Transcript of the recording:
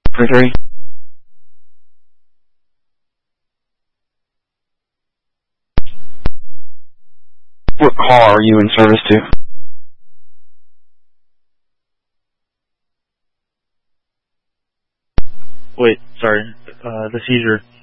3. What car are you in service to? Wait, sorry. The seizure.